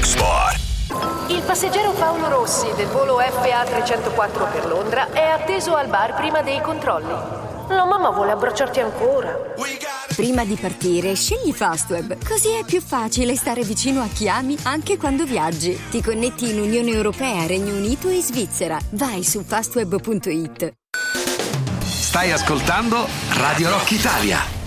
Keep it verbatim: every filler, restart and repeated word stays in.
Rock Sport. Il passeggero Paolo Rossi del volo F A trecentoquattro per Londra è atteso al bar prima dei controlli. La mamma vuole abbracciarti ancora. Prima di partire, scegli Fastweb, così è più facile stare vicino a chi ami anche quando viaggi. Ti connetti in Unione Europea, Regno Unito e Svizzera. Vai su fastweb punto it. Stai ascoltando Radio Rock Italia.